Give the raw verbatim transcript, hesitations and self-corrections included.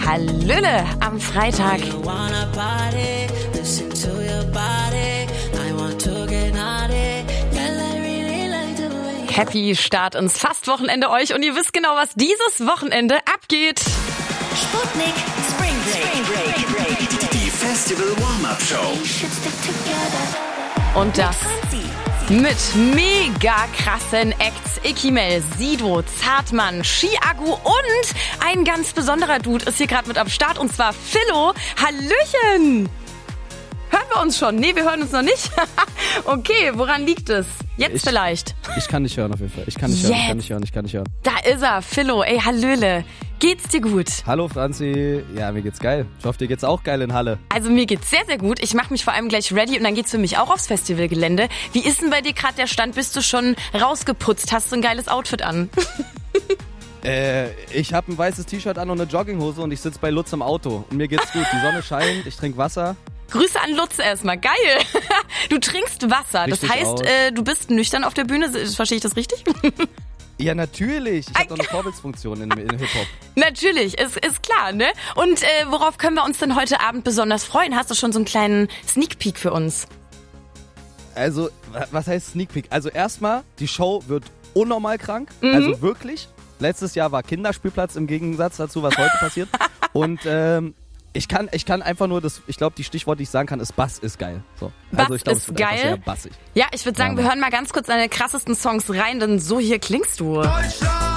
Hallöle am Freitag. Happy Start ins Fastwochenende euch und ihr wisst genau, was dieses Wochenende abgeht. Sputnik Spring Break. Die Festival Warm-Up-Show. Und das mit mega krassen Acts. Ikimel, Sido, Zartmann, Chiagu und ein ganz besonderer Dude ist hier gerade mit am Start und zwar Philo. Hallöchen! Hören wir uns schon? Nee, wir hören uns noch nicht. Okay, woran liegt es? Jetzt ich, vielleicht. Ich kann nicht hören auf jeden Fall. Ich kann nicht Jetzt. hören, ich kann nicht hören, ich kann nicht hören. Da ist er, Philo. Ey, Hallöle. Geht's dir gut? Hallo Franzi. Ja, mir geht's geil. Ich hoffe, dir geht's auch geil in Halle. Also mir geht's sehr, sehr gut. Ich mache mich vor allem gleich ready und dann geht's für mich auch aufs Festivalgelände. Wie ist denn bei dir gerade der Stand? Bist du schon rausgeputzt? Hast du ein geiles Outfit an? Äh, ich habe ein weißes T-Shirt an und eine Jogginghose und ich sitze bei Lutz im Auto. Und mir geht's gut. Die Sonne scheint, ich trinke Wasser. Grüße an Lutz erstmal. Geil. Du trinkst Wasser. Richtig das heißt, äh, du bist nüchtern auf der Bühne. Verstehe ich das richtig? Ja, natürlich. Ich habe doch eine Vorbildsfunktion in, in Hip-Hop. Natürlich, ist, ist klar, ne? Und äh, worauf können wir uns denn heute Abend besonders freuen? Hast du schon so einen kleinen Sneak Peek für uns? Also, was heißt Sneak Peek? Also erstmal, die Show wird unnormal krank. Mhm. Also wirklich. Letztes Jahr war Kinderspielplatz im Gegensatz dazu, was heute passiert. Und ähm, ich kann, ich kann einfach nur das, ich glaube, die Stichworte, die ich sagen kann, ist Bass ist geil. So. Bass also ich glaub, ist es wird geil. einfach sehr bassig. Ja, ich würde sagen, Ja, wir Mann. hören mal ganz kurz deine krassesten Songs rein, denn so hier klingst du. Deutschland!